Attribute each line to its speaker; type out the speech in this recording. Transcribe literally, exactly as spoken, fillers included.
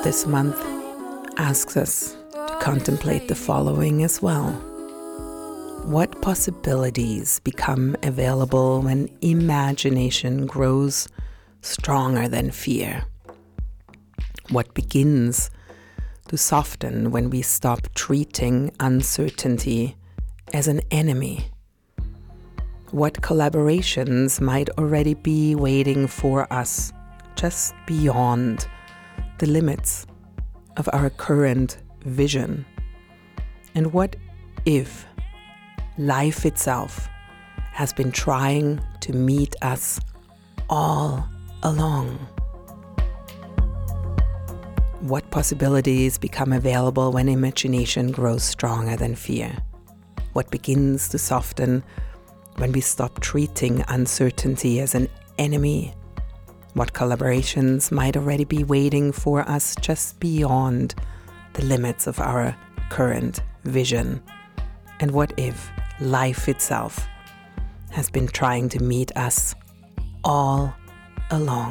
Speaker 1: this month asks us to contemplate the following as well. What possibilities become available when imagination grows stronger than fear? What begins to soften when we stop treating uncertainty as an enemy? What collaborations might already be waiting for us just beyond the limits of our current vision? And what if life itself has been trying to meet us all along? What possibilities become available when imagination grows stronger than fear? What begins to soften when we stop treating uncertainty as an enemy? What collaborations might already be waiting for us just beyond the limits of our current vision? And what if life itself has been trying to meet us all along?